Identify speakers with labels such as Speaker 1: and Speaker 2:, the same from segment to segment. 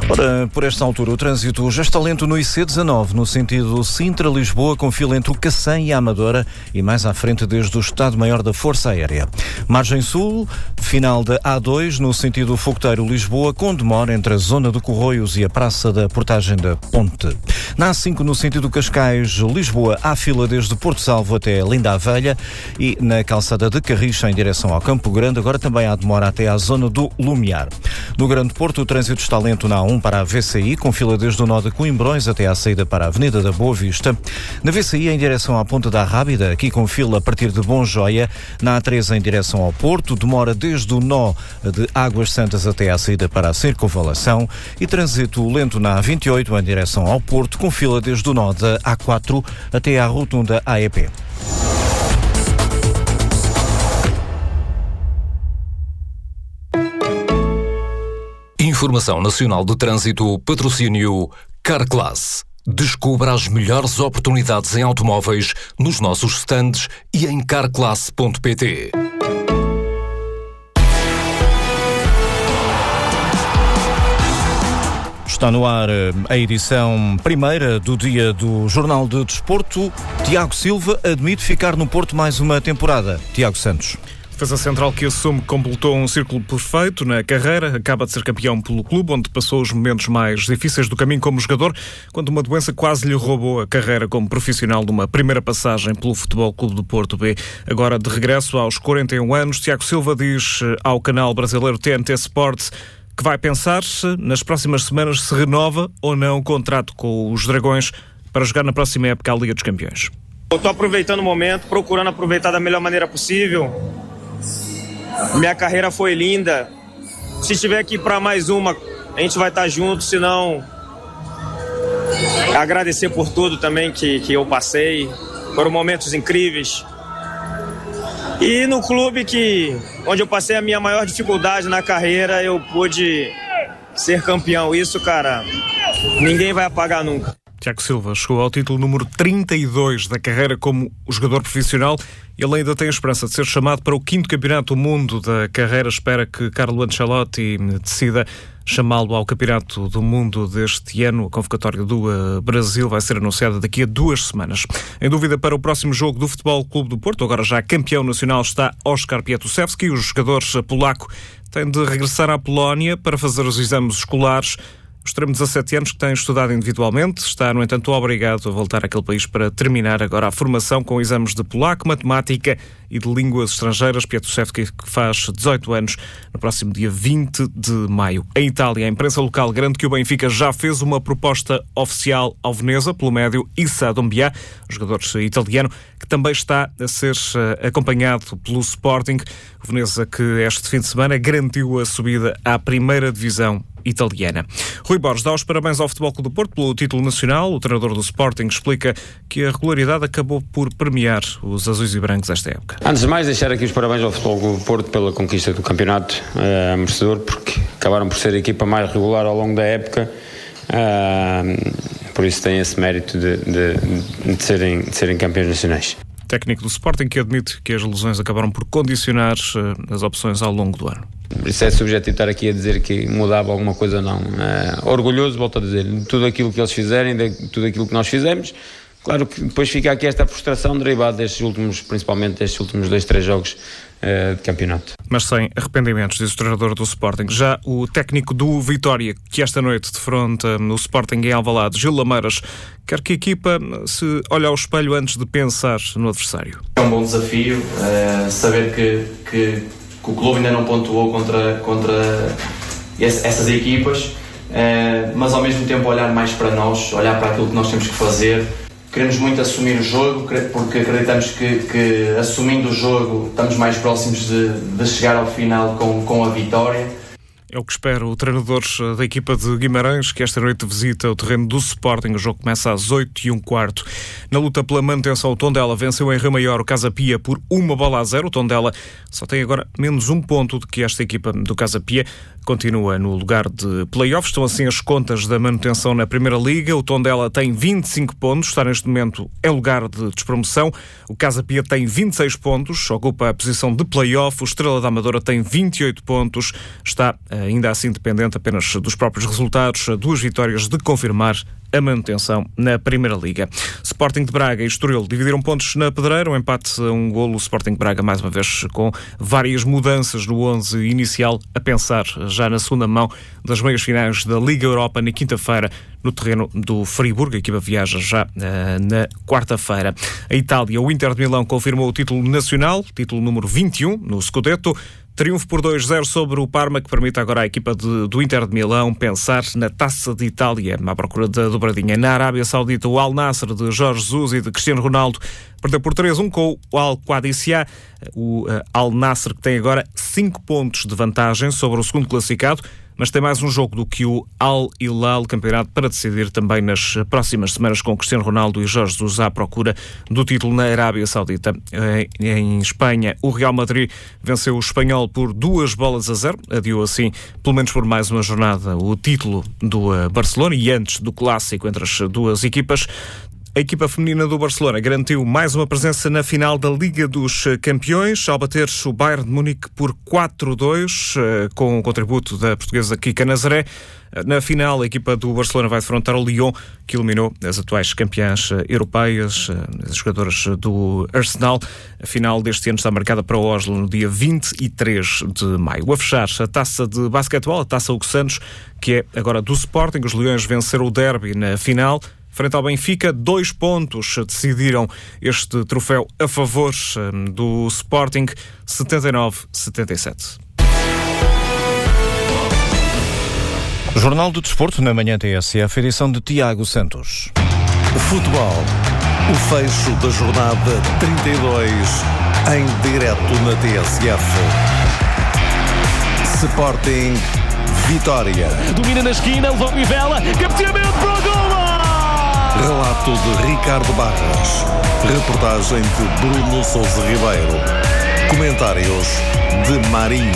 Speaker 1: Ora, por esta altura, o trânsito já está lento no IC19, no sentido Sintra-Lisboa, com fila entre o Cacém e a Amadora e mais à frente desde o Estado-Maior da Força Aérea. Margem Sul, final da A2, no sentido Fogoteiro-Lisboa, com demora entre a zona do Corroios e a Praça da Portagem da Ponte. Na A5, no sentido Cascais-Lisboa, há fila desde Porto Salvo até Linda a Velha e na calçada de Carricha, em direção ao Campo Grande, agora também há demora até à zona do Lumiar. No Grande Porto, o trânsito está lento na A1 para a VCI, com fila desde o nó de Coimbrões até à saída para a Avenida da Boa Vista. Na VCI, em direção à Ponta da Rábida, aqui com fila a partir de Bom Joia. Na A3, em direção ao Porto, demora desde o nó de Águas Santas até à saída para a Circunvalação. E trânsito lento na A28, em direção ao Porto, com fila desde o nó da A4 até à rotunda AEP.
Speaker 2: Informação Nacional de Trânsito, patrocínio Carclass. Descubra as melhores oportunidades em automóveis nos nossos stands e em carclass.pt.
Speaker 1: Está no ar a edição primeira do dia do Jornal de Desporto. Tiago Silva admite ficar no Porto mais uma temporada. Tiago Santos.
Speaker 3: Defesa central que assume que completou um círculo perfeito na carreira, acaba de ser campeão pelo clube, onde passou os momentos mais difíceis do caminho como jogador, quando uma doença quase lhe roubou a carreira como profissional de uma primeira passagem pelo Futebol Clube do Porto B. Agora, de regresso aos 41 anos, Tiago Silva diz ao canal brasileiro TNT Sports que vai pensar nas próximas semanas se renova ou não o contrato com os Dragões para jogar na próxima época a Liga dos Campeões.
Speaker 4: Eu estou aproveitando o momento, procurando aproveitar da melhor maneira possível. Minha carreira foi linda. Se tiver aqui para mais uma, a gente vai estar junto. Se não, agradecer por tudo também que eu passei. Foram momentos incríveis. E no clube onde eu passei a minha maior dificuldade na carreira, eu pude ser campeão. Isso, cara, ninguém vai apagar nunca.
Speaker 3: Tiago Silva chegou ao título número 32 da carreira como jogador profissional. Ele ainda tem a esperança de ser chamado para o 5º Campeonato do Mundo da carreira. Espera que Carlo Ancelotti decida chamá-lo ao Campeonato do Mundo deste ano. A convocatória do Brasil vai ser anunciada daqui a 2 semanas. Em dúvida para o próximo jogo do Futebol Clube do Porto, agora já campeão nacional, está Oskar Piatusewski. O jogador polaco tem de regressar à Polónia para fazer os exames escolares. O extremo de 17 anos, que tem estudado individualmente, está, no entanto, obrigado a voltar àquele país para terminar agora a formação com exames de polaco, matemática e de línguas estrangeiras. Piatusewski, que faz 18 anos, no próximo dia 20 de maio. Em Itália, a imprensa local garante que o Benfica já fez uma proposta oficial ao Veneza, pelo médio Issa Doumbia, jogador italiano, que também está a ser acompanhado pelo Sporting. O Veneza, que este fim de semana garantiu a subida à primeira divisão italiana. Rui Borges dá os parabéns ao Futebol Clube do Porto pelo título nacional. O treinador do Sporting explica que a regularidade acabou por premiar os azuis e brancos esta época.
Speaker 5: Antes de mais, deixar aqui os parabéns ao Futebol Clube do Porto pela conquista do campeonato merecedor, porque acabaram por ser a equipa mais regular ao longo da época. Por isso tem esse mérito de serem campeões nacionais.
Speaker 3: Técnico do Sporting que admite que as lesões acabaram por condicionar as opções ao longo do ano.
Speaker 5: Isso é subjetivo estar aqui a dizer que mudava alguma coisa, não. Orgulhoso, volto a dizer, de tudo aquilo que eles fizerem, de tudo aquilo que nós fizemos. Claro que depois fica aqui esta frustração derivada principalmente destes últimos 2-3 jogos de campeonato.
Speaker 3: Mas sem arrependimentos, diz o treinador do Sporting. Já o técnico do Vitória, que esta noite defronta no Sporting em Alvalade, Gil Lameiras, quer que a equipa se olhe ao espelho antes de pensar no adversário.
Speaker 6: É um bom desafio, saber que o clube ainda não pontuou contra essas equipas, mas ao mesmo tempo olhar mais para nós, olhar para aquilo que nós temos que fazer. Queremos muito assumir o jogo, porque acreditamos que assumindo o jogo estamos mais próximos de chegar ao final com a vitória.
Speaker 3: É o que espera o treinador da equipa de Guimarães, que esta noite visita o terreno do Sporting. O jogo começa às 8h15. Na luta pela manutenção, o Tondela venceu em Rio Maior o Casa Pia por 1-0. O Tondela só tem agora menos um ponto do que esta equipa do Casa Pia. continua no lugar de play-offs. Estão assim as contas da manutenção na Primeira Liga. O Tondela tem 25 pontos, está neste momento em lugar de despromoção. O Casa Pia tem 26 pontos, ocupa a posição de play-off. O Estrela da Amadora tem 28 pontos, está ainda assim dependente apenas dos próprios resultados. 2 vitórias de confirmar a manutenção na Primeira Liga. Sporting de Braga e Estoril dividiram pontos na Pedreira, um empate a 1 golo. O Sporting de Braga, mais uma vez, com várias mudanças no 11 inicial, a pensar já na segunda mão das meias finais da Liga Europa na quinta-feira, no terreno do Friburgo. A equipa viaja já na quarta-feira. A Itália, o Inter de Milão confirmou o título nacional, título número 21 no Scudetto. Triunfo por 2-0 sobre o Parma, que permite agora à equipa do Inter de Milão pensar na Taça de Itália, à procura da dobradinha. Na Arábia Saudita, o Al Nassr de Jorge Jesus e de Cristiano Ronaldo perdeu por 3-1 com o Al-Qadisiyah. O Al Nassr, que tem agora 5 pontos de vantagem sobre o segundo classificado, mas tem mais um jogo do que o Al-Hilal, campeonato para decidir também nas próximas semanas, com Cristiano Ronaldo e Jorge Jesus à procura do título na Arábia Saudita. Em Espanha, o Real Madrid venceu o Espanhol por 2-0, adiou assim, pelo menos por mais uma jornada, o título do Barcelona, e antes do clássico entre as duas equipas. A equipa feminina do Barcelona garantiu mais uma presença na final da Liga dos Campeões, ao bater o Bayern de Munique por 4-2, com o contributo da portuguesa Kika Nazaré. Na final, a equipa do Barcelona vai defrontar o Lyon, que eliminou as atuais campeãs europeias, as jogadoras do Arsenal. A final deste ano está marcada para Oslo no dia 23 de maio. A fechar, a taça de basquetebol, a taça Hugo Santos, que é agora do Sporting. Os Leões venceram o derby na final. Frente ao Benfica, 2 pontos decidiram este troféu a favor do Sporting, 79-77.
Speaker 1: Jornal do Desporto na Manhã TSF, edição de Tiago Santos.
Speaker 7: Futebol. O fecho da jornada 32 em direto na TSF. Sporting Vitória.
Speaker 8: Domina na esquina, levou Vivela, cabeceamento para o golo!
Speaker 7: Relato de Ricardo Barras. Reportagem de Bruno Sousa Ribeiro. Comentários de Marinho.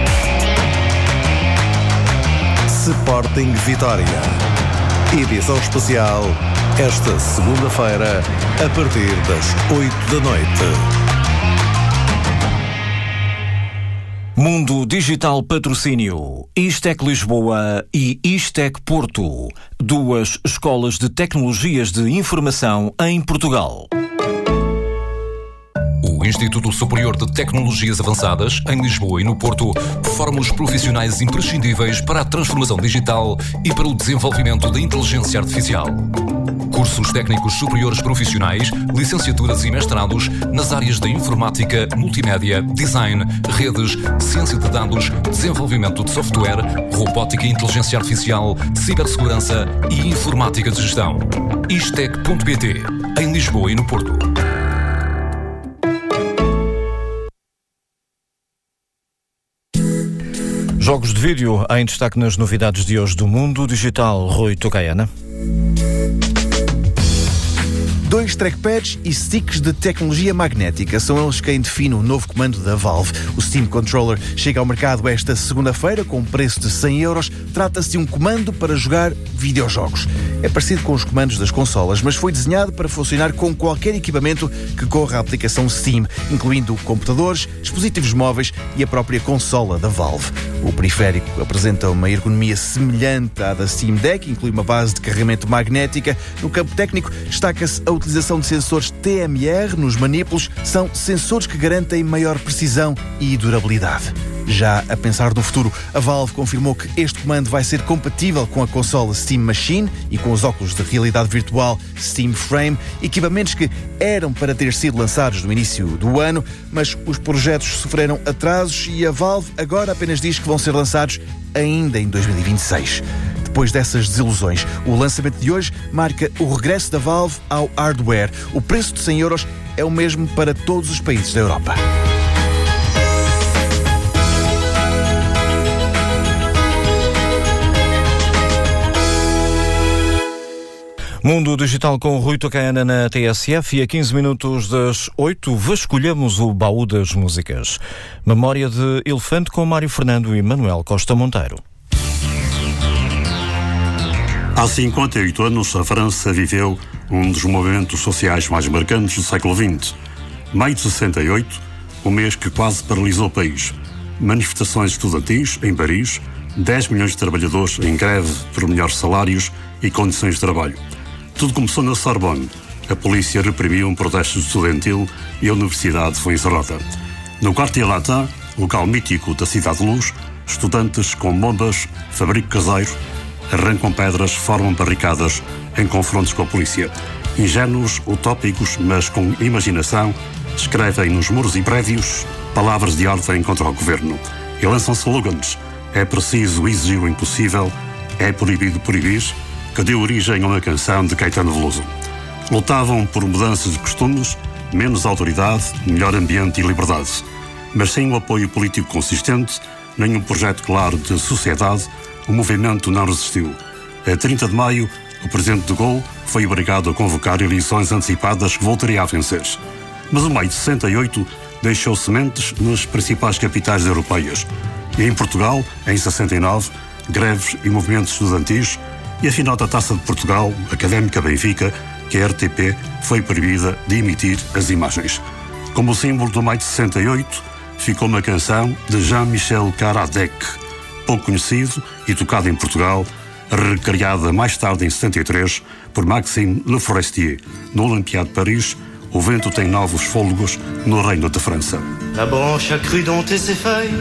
Speaker 7: Sporting Vitória. Edição especial esta segunda-feira a partir das 8 da noite.
Speaker 1: Mundo Digital Patrocínio, Istec Lisboa e Istec Porto, 2 escolas de tecnologias de informação em Portugal.
Speaker 2: O Instituto Superior de Tecnologias Avançadas, em Lisboa e no Porto, forma os profissionais imprescindíveis para a transformação digital e para o desenvolvimento da inteligência artificial. Cursos técnicos superiores profissionais, licenciaturas e mestrados nas áreas da informática, multimédia, design, redes, ciência de dados, desenvolvimento de software, robótica e inteligência artificial, cibersegurança e informática de gestão. Istec.pt, em Lisboa e no Porto.
Speaker 1: Jogos de vídeo em destaque nas novidades de hoje do Mundo Digital. Rui Tocaiana.
Speaker 9: 2 trackpads e sticks de tecnologia magnética são eles quem define o novo comando da Valve. O Steam Controller chega ao mercado esta segunda-feira com um preço de 100 €. Trata-se de um comando para jogar videojogos. É parecido com os comandos das consolas, mas foi desenhado para funcionar com qualquer equipamento que corra a aplicação Steam, incluindo computadores, dispositivos móveis e a própria consola da Valve. O periférico apresenta uma ergonomia semelhante à da Steam Deck, inclui uma base de carregamento magnética. No campo técnico, destaca-se a utilização de sensores TMR nos manípulos. São sensores que garantem maior precisão e durabilidade. Já a pensar no futuro, a Valve confirmou que este comando vai ser compatível com a consola Steam Machine e com os óculos de realidade virtual Steam Frame, equipamentos que eram para ter sido lançados no início do ano, mas os projetos sofreram atrasos e a Valve agora apenas diz que vão ser lançados ainda em 2026. Depois dessas desilusões, o lançamento de hoje marca o regresso da Valve ao hardware. O preço de 100 € é o mesmo para todos os países da Europa.
Speaker 1: Mundo Digital com Rui Tocaina na TSF, e a 15 minutos das 8 vasculhamos o baú das músicas. Memória de Elefante com Mário Fernando e Manuel Costa Monteiro.
Speaker 10: Há 58 anos, a França viveu um dos movimentos sociais mais marcantes do século XX. Maio de 68, o mês que quase paralisou o país. Manifestações estudantis em Paris, 10 milhões de trabalhadores em greve por melhores salários e condições de trabalho. Tudo começou na Sorbonne. A polícia reprimiu um protesto estudantil e a universidade foi encerrada. No Quartier Latin, local mítico da Cidade de Luz, estudantes com bombas, fabrico caseiro, arrancam pedras, formam barricadas em confrontos com a polícia. Ingênuos, utópicos, mas com imaginação, escrevem nos muros e prédios palavras de ordem contra o governo e lançam slogans. É preciso exigir o impossível, é proibido proibir, que deu origem a uma canção de Caetano Veloso. Lutavam por mudanças de costumes, menos autoridade, melhor ambiente e liberdade. Mas sem um apoio político consistente, nem um projeto claro de sociedade, o movimento não resistiu. A 30 de maio, o presidente de Gaulle foi obrigado a convocar eleições antecipadas que voltaria a vencer. Mas o maio de 68 deixou sementes nas principais capitais europeias. E em Portugal, em 69, greves e movimentos estudantis, e a final da Taça de Portugal, Académica Benfica, que a RTP foi proibida de emitir as imagens. Como símbolo do maio de 68, ficou uma canção de Jean-Michel Caradec, pouco conhecido e tocado em Portugal, recriada mais tarde em 73 por Maxime Le Forestier. No Olympiade de Paris, o vento tem novos fôlegos no reino de França.
Speaker 11: La branche a cru dompter ses feuilles,